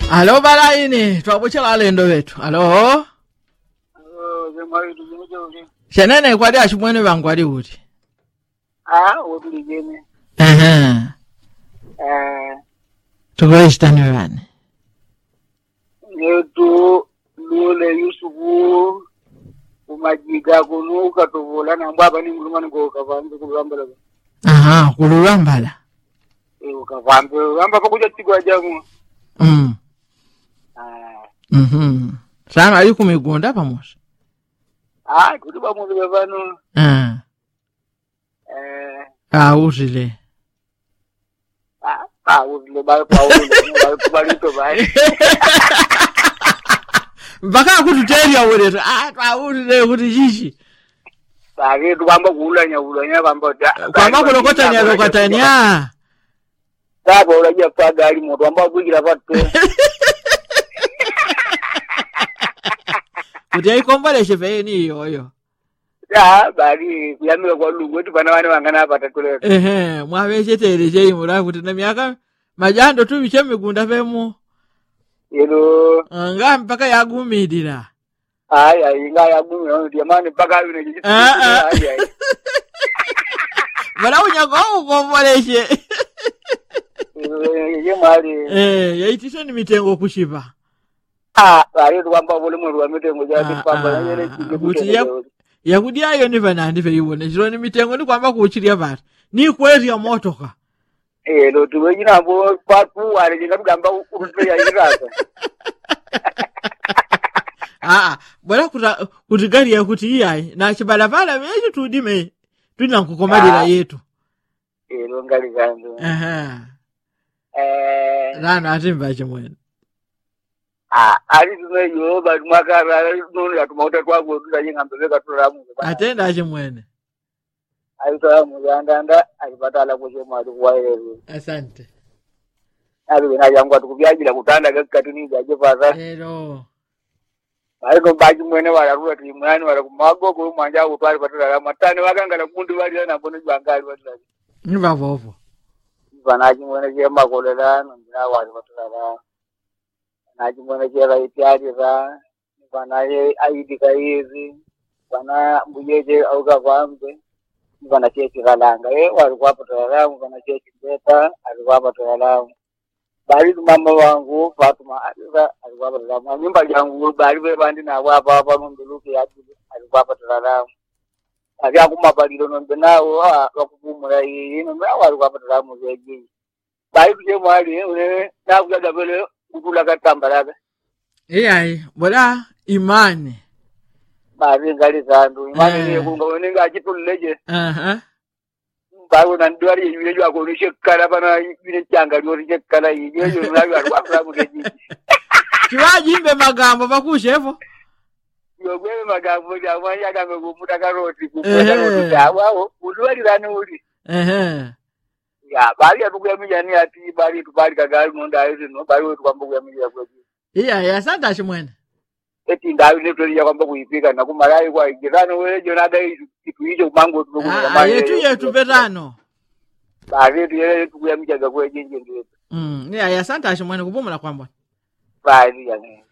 Alo balaini, twabuchela alendo wetu. Alo? Zemari tujimuje. Shenene kwadi ashimwene bangwadi uti. Otulijene. Tukoishitani wani. Netu lule Yusufu umajiga kunuka tuvola na mbaba ni mlumani kwa ukavambe kulambala. Kululambala. Ukavambe, wamba pakuja tigwa jamu. Sana aliku migunda pamoja. Kutuba mungu bevano. Uzile. Uzile bali kwa kubalito bali. Mpaka kututeria wetu. Uzile kutijishi. Bali tukwamba kulanya kwamba kwamba kulokotanya. Sabo ulajia kwa gari moto ambao kugira patu. Kutia ikombole shefe ni yoyo. Bali kuyamira kwa lungu wetu bana wane wangana hapa tatuleta. Mwabeshetere je imura kuti na miaka majando tu biche migunda vemo. Yelo. Nga mpaka yagumidira. Inga yagumidira ndiamani mpaka yune jitu. Bala unyako ukomboleshe. Yaitisha ni mitengo kushiba. Bali tukwamba bole mwe wa mitengo jadi pamba yele kuti yakudia ayo ni vana ndive yibone jiro ni mitengo ni kwamba kuchiria bata ni kweli ya motoka lo tuwejina bo patu ale ngabugamba urutwe ya irasa. Bora kuti gari ya kuti iyai na chibalabala meje tudime tuna kukomadira yetu lo ngali zangu Rana atimba chimwene. Ali tumeyo bali mwakara nonu ya tumauta twago tutayengambeka tulamu. Atenda chimwene. Aitoa muganda alipatala kwa mali kwa yeye. Asante. Ali na yangu tukubyagira kutanda gakatuni gaje faza. Hello. Ayo baji mwene wala ruwa timwani wala kumago ko mwanja utwali patala matane wakangala kundu bali na bono bangali watala. Ni bavovo. Banaji mwene je makolela na wali patala. Naji mwene je raitiari za banaye aidika hizi bana mbuyeje au kavambe bana chechi galanga walikuwa patala bana chechi beta alikuwa patala. Bali mama wangu Fatuma alikuwa patala nyumba yangu bali bandi na hapa nduluke yatu alikuwa patala. Ali akumapalilo nombe nao wakupumula yino walikuwa patala muzeji. Bali je mwali na kujaga vile kula katambalaga. Bora imani. Bali ngali zandu imani ni kunga ninga chituleje. Bawo na ndwari yule jwa ko ni shekala bana yule changa yule shekala yeye yule alikuwa kwa mugeji. Kiwajimbe magambo bakushevo. Yogwe magambo ya mwanya kama kumuta karoti wao udwari rani uli. Ya bali atukuya ni ati bali tubali kagali nonda hizo no bali wetu kwamba kuyamija kwetu. Asante ashimwene. Eti ndawi netulia kwamba kuipika na kumalai kwa jirani wewe jonada kitu hicho mango tunokuja mali. Yetu betano. Bali yetu tukuyamija kwetu nje ndio. Asante ashimwene kupumula kwamba. Bali yani.